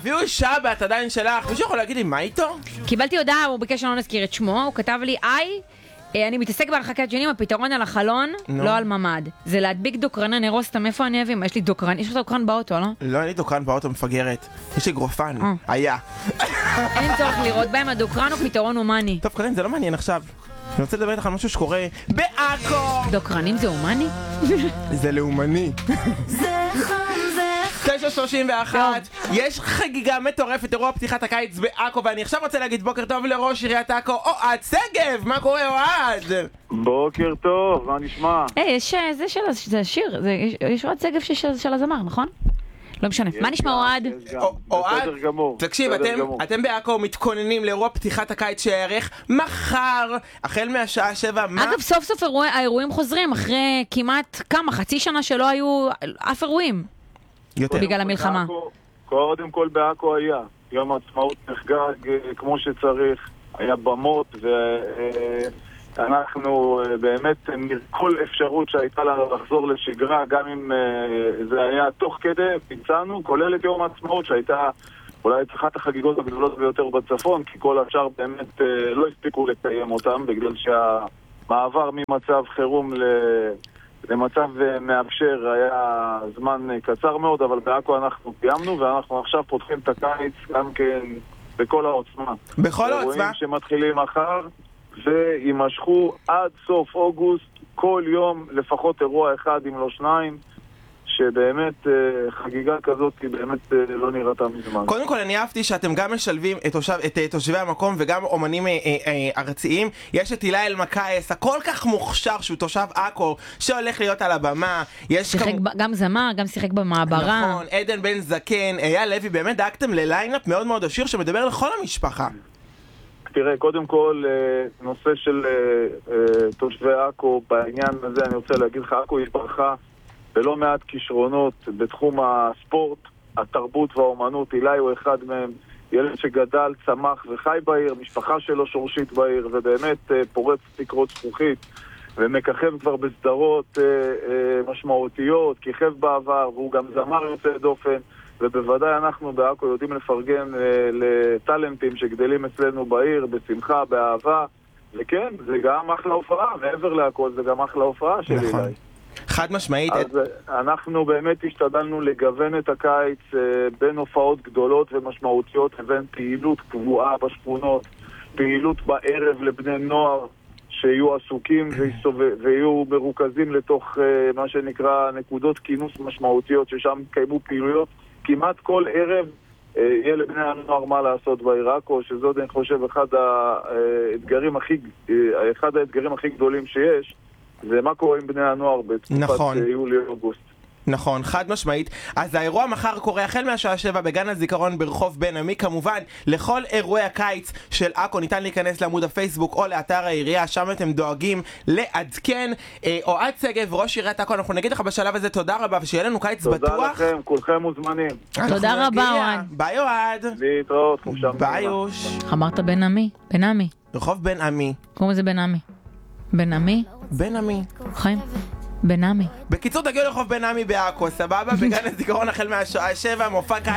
אביהו שבת עדיין שלך, מישהו יכול להגיד לי מה איתו? קיבלתי הודעה, הוא ביקש שלא נזכיר את שמו, הוא כתב לי, אני מתעסק בהרחקת ג'ינים, הפתרון על החלון, לא על ממד. זה להדביק דוקרני נרו, סתם איפה אני אבין? יש לי דוקרן, יש לך דוקרן באוטו, לא? לא, אין לי דוקרן באוטו, מפגרת. יש לי גרופן. היה. אין צורך לראות בהם, הדוקרן הוא פתרון הומני. טוב, קרן, זה לא מעניין עכשיו. אני רוצה לדבר איתך על משהו שקורה בעכו! דוקרנים זה הומני? זה לאומני. 9:31, יש חגיגה מטורפת, אירוע פתיחת הקיץ בעכו, ואני עכשיו רוצה להגיד בוקר טוב לראש עיריית עכו, אוהד שגב! מה קורה, אוהד? בוקר טוב, מה נשמע? יש זה שיר, יש אוהד שגב של הזמר, נכון? לא משנה. מה נשמע, אוהד? אוהד, בסדר גמור. תקשיב, אתם בעכו מתכוננים לאירוע פתיחת הקיץ שיערך מחר, החל מהשעה 7. אגב, סוף סוף האירועים חוזרים, אחרי כמעט חצי שנה שלא היו אף אירועים. בגלל המלחמה. קודם כל בעכו היה יום העצמאות נחגג כמו שצריך, היה במות, ואנחנו באמת כל אפשרות שהייתה לנו לחזור לשגרה, גם אם זה היה תוך כדי, פיצענו, כולל את יום העצמאות שהייתה אולי אחת החגיגות הגדולות ביותר בצפון, כי כל השאר באמת לא הספיקו לקיים אותם, בגלל שהמעבר ממצב חירום למצב מאפשר היה זמן קצר מאוד, אבל בעכו אנחנו קיימנו, ואנחנו עכשיו פותחים את הקיץ גם כן בכל העוצמה. בכל העוצמה? אירועים שמתחילים מחר וימשכו עד סוף אוגוסט, כל יום לפחות אירוע אחד אם לא שניים, שבאמת חגיגה כזאת היא באמת לא נראתה מזמן. קודם כל אני אהבתי שאתם גם משלבים את תושבי המקום וגם אומנים ארציים. יש את אילי אלמקייס, הכל כך מוכשר שהוא תושב עכו, שהולך להיות על הבמה. גם זמר, גם שיחק במעברה. נכון, עדן בן זקן, אייל לוי, באמת דאגתם לליינאפ מאוד מאוד עשיר שמדבר לכל המשפחה. תראה, קודם כל, נושא של תושבי עכו, בעניין הזה אני רוצה להגיד לך, עכו היא ברכה ולא מעט כישרונות בתחום הספורט, התרבות והאומנות. אילי הוא אחד מהם, ילד שגדל, צמח וחי בעיר, משפחה שלו שורשית בעיר, ובאמת פורץ תקרות זכוכית ומככב כבר בסדרות משמעותיות, כיכב בעבר, והוא גם זמר יוצא דופן, ובוודאי אנחנו בעכו יודעים לפרגן לטלנטים שגדלים אצלנו בעיר, בשמחה, באהבה, וכן, זה גם אחלה הופעה, מעבר להכל זה גם אחלה הופעה של אילי. חד משמעית. אז אנחנו באמת השתדלנו לגוון את הקיץ בין הופעות גדולות ומשמעותיות לבין פעילות קבועה בשכונות, פעילות בערב לבני נוער שיהיו עסוקים ויהיו מרוכזים לתוך מה שנקרא נקודות כינוס משמעותיות, ששם קיימו פעילויות כמעט כל ערב. יהיה לבני הנוער מה לעשות בעיר עכו, שזאת אני חושב אחד האתגרים הכי גדולים שיש, זה מה קורה עם בני הנוער בתקופת יולי-אוגוסט. נכון, חד משמעית. אז האירוע מחר קורה החל מהשעה 7 בגן הזיכרון ברחוב בן עמי. כמובן, לכל אירועי הקיץ של עכו ניתן להיכנס לעמוד הפייסבוק או לאתר העירייה, שם אתם דואגים לעדכן. אוהד שגב, ראש עיריית עכו, אנחנו נגיד לך בשלב הזה תודה רבה, ושיהיה לנו קיץ בטוח. תודה לכם, כולכם מוזמנים. תודה רבה, אוהד. ביי אוהד. להתראות, חופשה. ביי יוש. אמרת בן עמי? בן עמי. רחוב בן עמי. קוראים לזה בן עמי. בן עמי? בן עמי. חיים. בן עמי. בקיצור, תגיעו לרחוב בן עמי בעכו, סבבה? בגן הזיכרון החל מהשעה 7, מופע קיץ.